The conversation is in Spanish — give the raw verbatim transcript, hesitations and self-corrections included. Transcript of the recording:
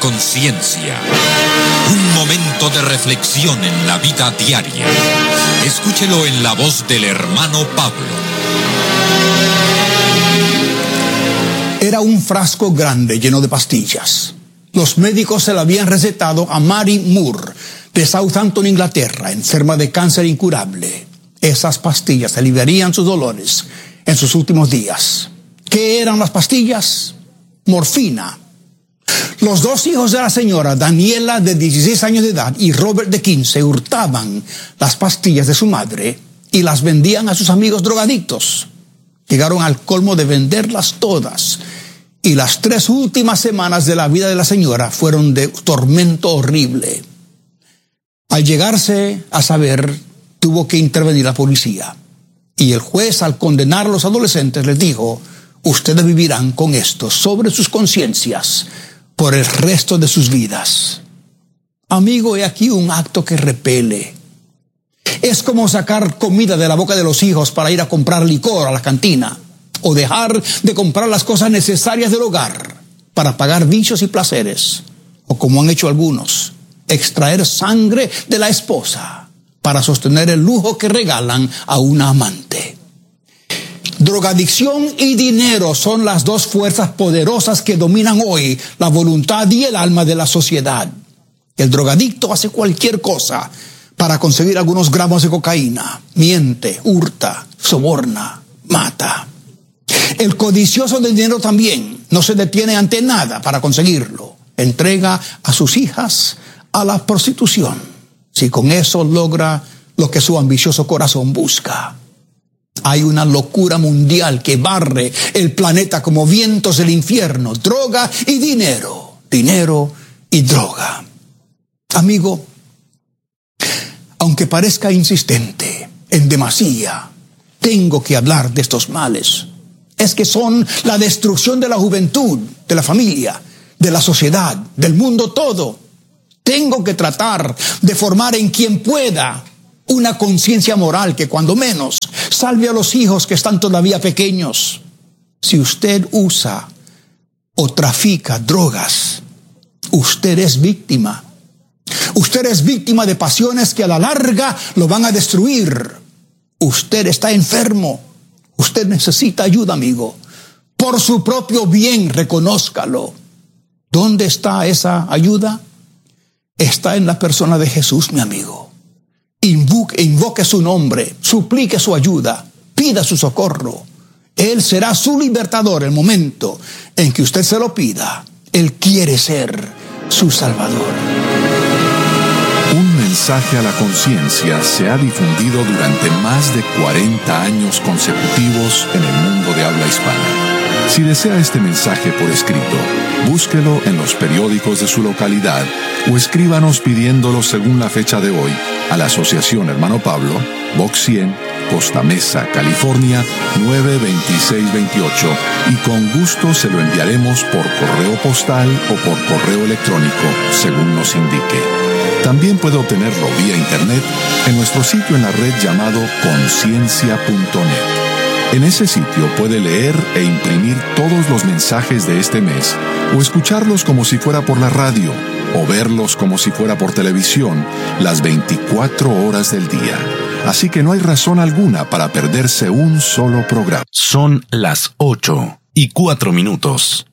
Conciencia. Un momento de reflexión en la vida diaria. Escúchelo en la voz del hermano Pablo. Era un frasco grande lleno de pastillas. Los médicos se la habían recetado a Mary Moore, de Southampton, Inglaterra, enferma de cáncer incurable. Esas pastillas aliviarían sus dolores en sus últimos días. ¿Qué eran las pastillas? Morfina. Los dos hijos de la señora, Daniela, de dieciséis años de edad, y Robert, de quince, hurtaban las pastillas de su madre y las vendían a sus amigos drogadictos. Llegaron al colmo de venderlas todas, y las tres últimas semanas de la vida de la señora fueron de tormento horrible. Al llegarse a saber, tuvo que intervenir la policía, y el juez, al condenar a los adolescentes, les dijo: ustedes vivirán con esto sobre sus conciencias por el resto de sus vidas. Amigo, he aquí un acto que repele. Es como sacar comida de la boca de los hijos para ir a comprar licor a la cantina, o dejar de comprar las cosas necesarias del hogar para pagar vicios y placeres, o como han hecho algunos, extraer sangre de la esposa para sostener el lujo que regalan a una amante. Drogadicción y dinero son las dos fuerzas poderosas que dominan hoy la voluntad y el alma de la sociedad. El drogadicto hace cualquier cosa para conseguir algunos gramos de cocaína, miente, hurta, soborna, mata. El codicioso del dinero también no se detiene ante nada para conseguirlo. Entrega a sus hijas a la prostitución, si con eso logra lo que su ambicioso corazón busca. Hay una locura mundial que barre el planeta como vientos del infierno. Droga y dinero, dinero y droga. Amigo, aunque parezca insistente, en demasía, tengo que hablar de estos males. Es que son la destrucción de la juventud, de la familia, de la sociedad, del mundo todo. Tengo que tratar de formar en quien pueda una conciencia moral que cuando menos salve a los hijos que están todavía pequeños. Si usted usa o trafica drogas, usted es víctima. Usted es víctima de pasiones que a la larga lo van a destruir. Usted está enfermo. Usted necesita ayuda, amigo. Por su propio bien, reconózcalo. ¿Dónde está esa ayuda? Está en la persona de Jesús, mi amigo. Invoque, invoque su nombre, suplique su ayuda, pida su socorro. Él será su libertador el momento en que usted se lo pida. Él quiere ser su Salvador. Un mensaje a la conciencia se ha difundido durante más de cuarenta años consecutivos en el mundo de habla hispana. Si desea este mensaje por escrito, búsquelo en los periódicos de su localidad o escríbanos pidiéndolo según la fecha de hoy a la Asociación Hermano Pablo, Box cien, Costa Mesa, California, nueve veintiséis veintiocho, y con gusto se lo enviaremos por correo postal o por correo electrónico, según nos indique. También puede obtenerlo vía internet en nuestro sitio en la red llamado conciencia punto net. En ese sitio puede leer e imprimir todos los mensajes de este mes, o escucharlos como si fuera por la radio, o verlos como si fuera por televisión, las veinticuatro horas del día. Así que no hay razón alguna para perderse un solo programa. Son las ocho y cuatro minutos.